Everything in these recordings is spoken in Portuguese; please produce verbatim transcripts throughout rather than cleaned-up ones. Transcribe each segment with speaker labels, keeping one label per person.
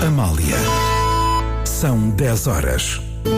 Speaker 1: Amália. São dez horas.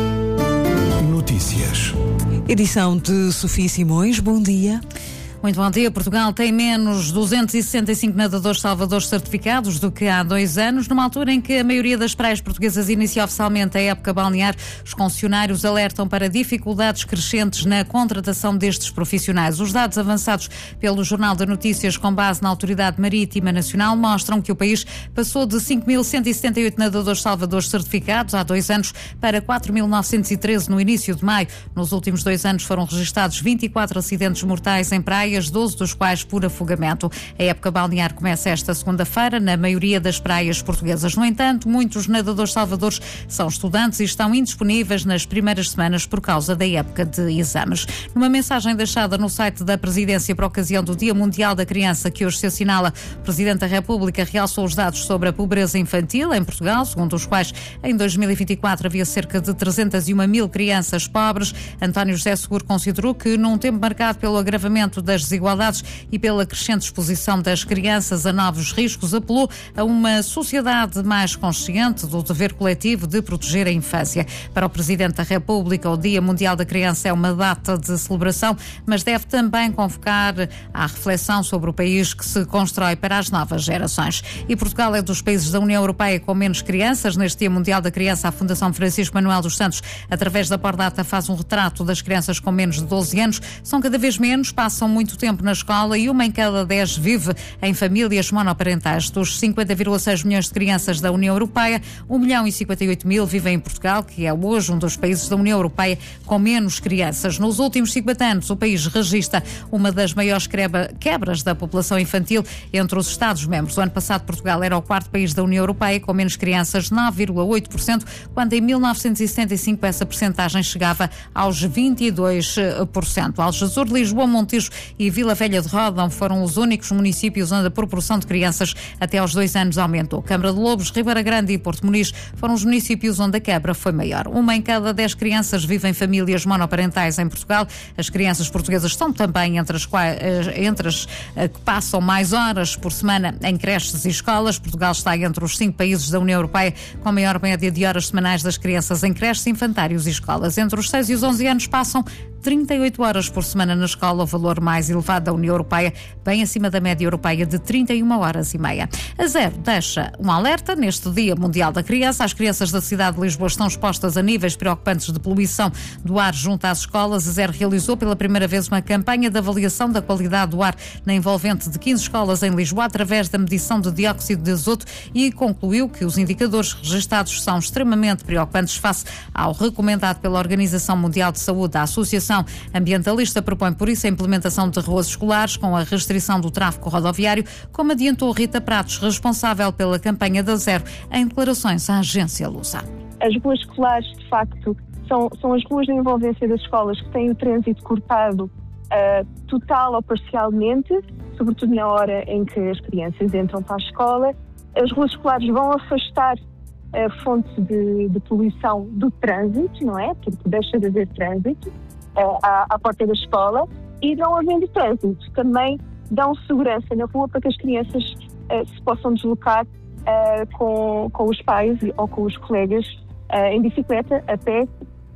Speaker 1: Notícias.
Speaker 2: Edição de Sofia Simões. Bom dia.
Speaker 3: Muito bom dia. Portugal tem menos duzentos e sessenta e cinco nadadores salvadores certificados do que há dois anos, numa altura em que a maioria das praias portuguesas inicia oficialmente a época balnear. Os concessionários alertam para dificuldades crescentes na contratação destes profissionais. Os dados avançados pelo Jornal de Notícias com base na Autoridade Marítima Nacional mostram que o país passou de cinco mil cento e setenta e oito nadadores salvadores certificados há dois anos para quatro mil novecentos e treze no início de maio. Nos últimos dois anos foram registados vinte e quatro acidentes mortais em praia, doze dos quais por afogamento. A época balnear começa esta segunda-feira na maioria das praias portuguesas. No entanto, muitos nadadores salvadores são estudantes e estão indisponíveis nas primeiras semanas por causa da época de exames. Numa mensagem deixada no site da Presidência por ocasião do Dia Mundial da Criança, que hoje se assinala, o Presidente da República realçou os dados sobre a pobreza infantil em Portugal, segundo os quais em dois mil e vinte e quatro havia cerca de trezentos e uma mil crianças pobres. António José Seguro considerou que, num tempo marcado pelo agravamento das desigualdades e pela crescente exposição das crianças a novos riscos, apelou a uma sociedade mais consciente do dever coletivo de proteger a infância. Para o Presidente da República, o Dia Mundial da Criança é uma data de celebração, mas deve também convocar à reflexão sobre o país que se constrói para as novas gerações. E Portugal é dos países da União Europeia com menos crianças. Neste Dia Mundial da Criança, a Fundação Francisco Manuel dos Santos, através da Pordata, faz um retrato das crianças com menos de doze anos. São cada vez menos, passam muito tempo na escola e uma em cada dez vive em famílias monoparentais. Dos cinquenta vírgula seis milhões de crianças da União Europeia, um milhão e cinquenta e oito mil vivem em Portugal, que é hoje um dos países da União Europeia com menos crianças. Nos últimos cinquenta anos, o país registra uma das maiores quebras da população infantil entre os Estados-membros. O ano passado, Portugal era o quarto país da União Europeia com menos crianças, nove vírgula oito por cento, quando em mil novecentos e setenta e cinco essa percentagem chegava aos vinte e dois por cento. Algesur, Lisboa, Montijo e Vila Velha de Ródão foram os únicos municípios onde a proporção de crianças até aos dois anos aumentou. Câmara de Lobos, Ribeira Grande e Porto Muniz foram os municípios onde a quebra foi maior. Uma em cada dez crianças vive em famílias monoparentais em Portugal. As crianças portuguesas estão também entre as, entre as que passam mais horas por semana em creches e escolas. Portugal está entre os cinco países da União Europeia com a maior média de horas semanais das crianças em creches, infantários e escolas. Entre os seis e os onze anos passam trinta e oito horas por semana na escola, o valor mais elevado da União Europeia, bem acima da média europeia de trinta e uma horas e meia. A Zero deixa um alerta neste Dia Mundial da Criança. As crianças da cidade de Lisboa estão expostas a níveis preocupantes de poluição do ar junto às escolas. A Zero realizou pela primeira vez uma campanha de avaliação da qualidade do ar na envolvente de quinze escolas em Lisboa através da medição de dióxido de azoto e concluiu que os indicadores registados são extremamente preocupantes face ao recomendado pela Organização Mundial de Saúde. A Associação Ambientalista propõe, por isso, a implementação de ruas escolares com a restrição do tráfego rodoviário, como adiantou Rita Pratos, responsável pela campanha da Zero, em declarações à agência Lusa.
Speaker 4: As ruas escolares, de facto, são, são as ruas de envolvência das escolas que têm o trânsito cortado uh, total ou parcialmente, sobretudo na hora em que as crianças entram para a escola. As ruas escolares vão afastar a fonte de, de poluição do trânsito, não é? Porque deixa de haver trânsito uh, à, à porta da escola, e não havendo trânsito também dão segurança na rua para que as crianças uh, se possam deslocar uh, com, com os pais ou com os colegas uh, em bicicleta, a pé.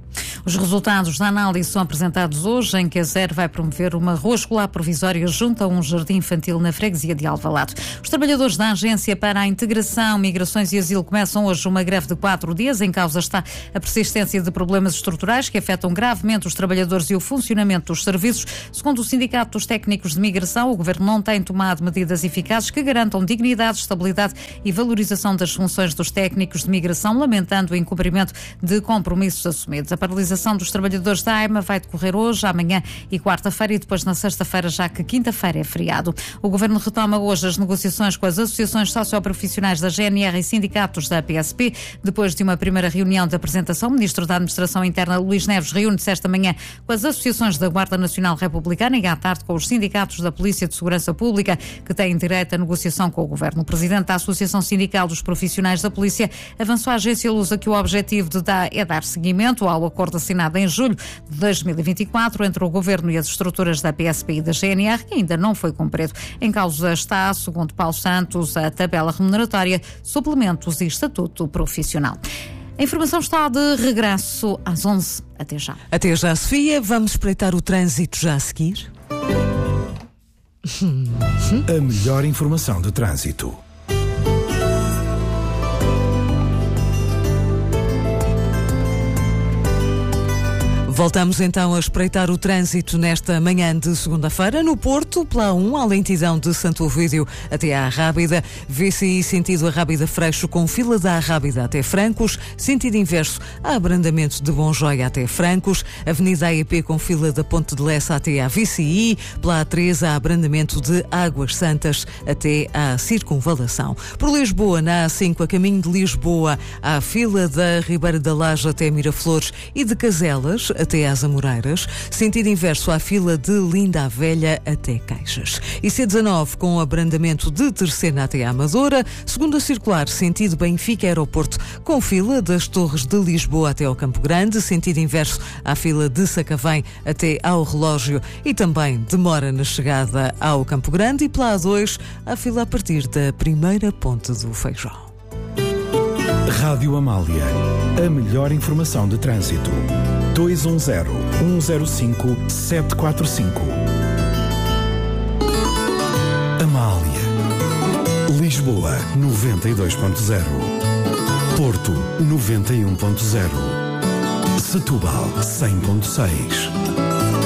Speaker 3: Os resultados da análise são apresentados hoje, em que a Zero vai promover uma rua escolar provisória junto a um jardim infantil na freguesia de Alvalade. Os trabalhadores da Agência para a Integração, Migrações e Asilo começam hoje uma greve de quatro dias. Em causa está a persistência de problemas estruturais que afetam gravemente os trabalhadores e o funcionamento dos serviços. Segundo o Sindicato dos Técnicos de Migração, o Governo não tem tomado medidas eficazes que garantam dignidade, estabilidade e valorização das funções dos técnicos de migração, lamentando o incumprimento de compromissos assumidos. A paralisação dos trabalhadores da AIMA vai decorrer hoje, amanhã e quarta-feira, e depois na sexta-feira, já que quinta-feira é feriado. O Governo retoma hoje as negociações com as associações socioprofissionais da G N R e sindicatos da P S P. Depois de uma primeira reunião de apresentação, o Ministro da Administração Interna, Luís Neves, reúne-se esta manhã com as associações da Guarda Nacional Republicana e à tarde com os sindicatos da Polícia de Segurança Pública, que têm direito à negociação com o Governo. O Presidente da Associação Sindical dos Profissionais da Polícia avançou à agência Lusa que o objetivo de dar, é dar seguimento ao acordo assinada em julho de dois mil e vinte e quatro entre o Governo e as estruturas da P S P e da G N R, que ainda não foi cumprido. Em causa está, segundo Paulo Santos, a tabela remuneratória, suplementos e estatuto profissional. A informação está de regresso às onze. Até já.
Speaker 2: Até já, Sofia. Vamos espreitar o trânsito já a seguir.
Speaker 1: A melhor informação de trânsito.
Speaker 2: Voltamos então a espreitar o trânsito nesta manhã de segunda-feira. No Porto, pela A um, a lentidão de Santo Ovídio até à Arrábida. V C I sentido Arrábida Freixo com fila da Arrábida até Francos. Sentido inverso, a abrandamento de Bonjoia até Francos. Avenida A E P com fila da Ponte de Lessa até à V C I. Pela A três, a abrandamento de Águas Santas até à Circunvalação. Por Lisboa, na A cinco, a caminho de Lisboa, há a fila da Ribeira da Laje até Miraflores e de Caselas até às Amoreiras, sentido inverso à fila de Linda a Velha até Caixas. E C dezanove com abrandamento de Terceira até à Amadora, segunda circular, sentido Benfica Aeroporto, com fila das Torres de Lisboa até ao Campo Grande, sentido inverso à fila de Sacavém até ao Relógio e também demora na chegada ao Campo Grande, e pela A dois, a fila a partir da primeira ponte do Feijão.
Speaker 1: Rádio Amália. A melhor informação de trânsito. dois um zero, um zero cinco, sete quatro cinco. Amália. Lisboa, noventa e dois ponto zero. Porto, noventa e um ponto zero. Setúbal, cem ponto seis.